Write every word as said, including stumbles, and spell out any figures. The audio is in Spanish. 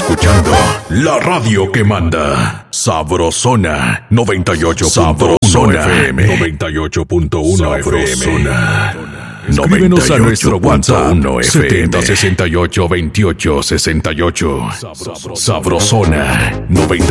escuchando la radio que manda. Sabrosona noventa y ocho punto uno F M. noventa y ocho punto uno F M. Escríbenos a nuestro WhatsApp setenta sesenta y ocho veintiocho sesenta y ocho. Sabrosona noventa